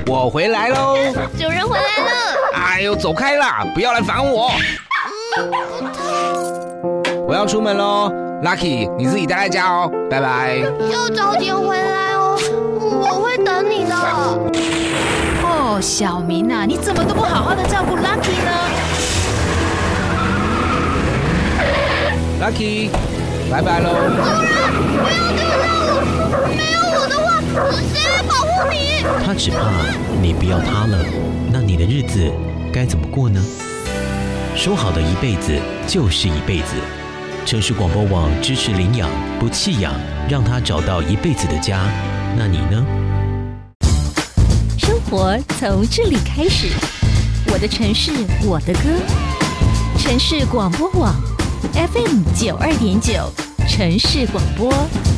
我回来喽！ 主人回来了！ 哎呦，走开啦，不要来烦我！我要出门喽 ，Lucky， 你自己待在家哦，拜拜。 要早点回来哦，我会等你的。 哦，小明啊，你怎么都不好好的照顾 Lucky 呢 ？Lucky， 拜拜喽！ 主人，不要丢下我！没有我的话，谁来保护你？ 他只怕你不要他了，那你的日子该怎么过呢？说好的一辈子就是一辈子。城市广播网支持领养不弃养，让他找到一辈子的家。那你呢？ 生活从这里开始，我的城市，我的歌。城市广播网 FM 92.9，城市广播。